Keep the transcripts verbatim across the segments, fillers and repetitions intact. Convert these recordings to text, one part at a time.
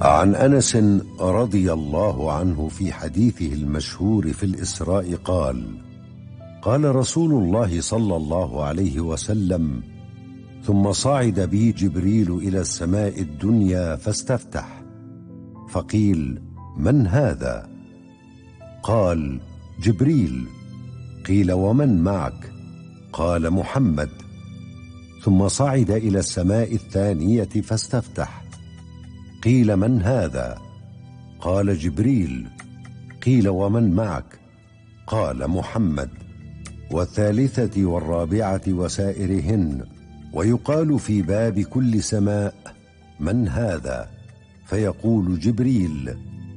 عن أنس رضي الله عنه في حديثه المشهور في الإسراء قال: قال رسول الله صلى الله عليه وسلم: ثم صعد بي جبريل إلى السماء الدنيا فاستفتح، فقيل: من هذا؟ قال: جبريل. قيل: ومن معك؟ قال: محمد. ثم صعد إلى السماء الثانية فاستفتح، قيل: من هذا؟ قال: جبريل. قيل: ومن معك؟ قال: محمد. والثالثة والرابعة وسائرهن. ويقال في باب كل سماء: من هذا؟ فيقول: جبريل.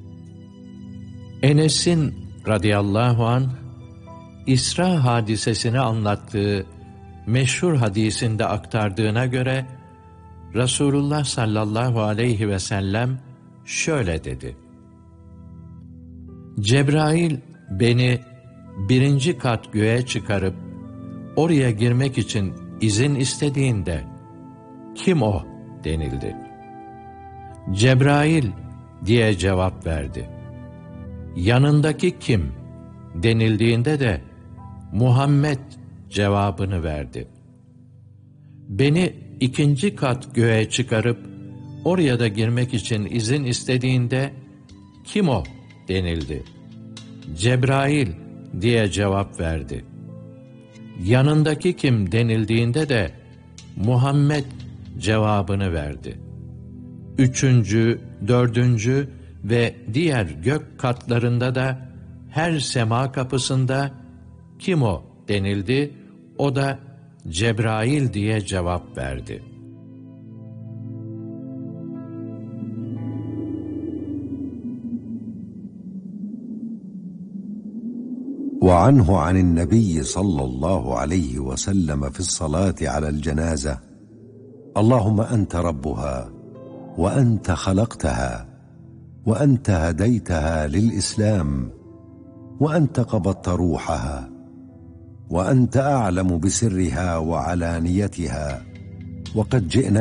Enes'in radıyallahu anh İsra hadisesini anlattığı meşhur hadisinde aktardığına göre Resulullah sallallahu aleyhi ve sellem şöyle dedi: Cebrail beni birinci kat göğe çıkarıp oraya girmek için izin istediğinde kim o denildi. Cebrail diye cevap verdi. Yanındaki kim denildiğinde de Muhammed cevabını verdi. Beni ikinci kat göğe çıkarıp oraya da girmek için izin istediğinde kim o denildi. Cebrail diye cevap verdi. Yanındaki kim denildiğinde de Muhammed cevabını verdi. Üçüncü, dördüncü ve diğer gök katlarında da her sema kapısında kim o denildi, o da Cebrail diye cevap verdi. وعنه عن النبي صلى الله عليه وسلم في الصلاة على الجنازة: اللهم أنت ربها وأنت خلقتها وأنت هديتها للإسلام وأنت قبضت روحها وأنت أعلم بسرها وعلانيتها وقد جئنا